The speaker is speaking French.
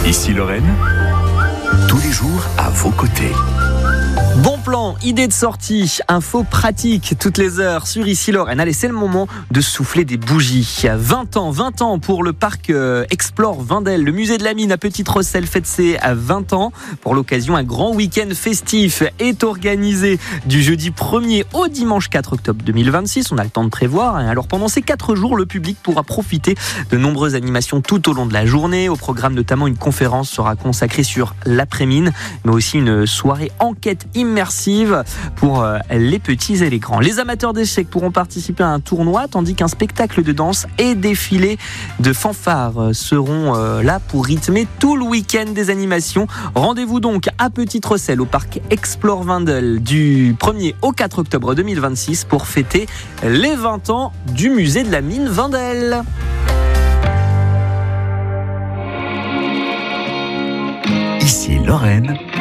Ici Lorraine, tous les jours à vos côtés. Bon plan, idée de sortie, info pratique toutes les heures sur Ici Lorraine. Allez, c'est le moment de souffler des bougies. 20 ans pour le parc Explore Vindel. Le musée de la mine à Petite-Rosselle fête ses 20 ans. Pour l'occasion, un grand week-end festif est organisé du jeudi 1er au dimanche 4 octobre 2026. On a le temps de prévoir. Alors pendant ces 4 jours, le public pourra profiter de nombreuses animations tout au long de la journée. Au programme notamment, une conférence sera consacrée sur l'après-mine, mais aussi une soirée enquête immersive pour les petits et les grands. Les amateurs d'échecs pourront participer à un tournoi, tandis qu'un spectacle de danse et défilé de fanfares seront là pour rythmer tout le week-end des animations. Rendez-vous donc à Petite-Rosselle au parc Explore Vindel du 1er au 4 octobre 2026 pour fêter les 20 ans du musée de la mine Vindel. Ici Lorraine.